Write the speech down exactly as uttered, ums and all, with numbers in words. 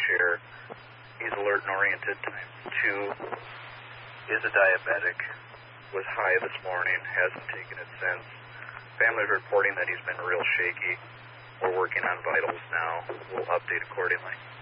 chair. He's alert and oriented times two. Is a diabetic. Was high this morning. Hasn't taken it since. Family's reporting that he's been real shaky. We're working on vitals now. We'll update accordingly.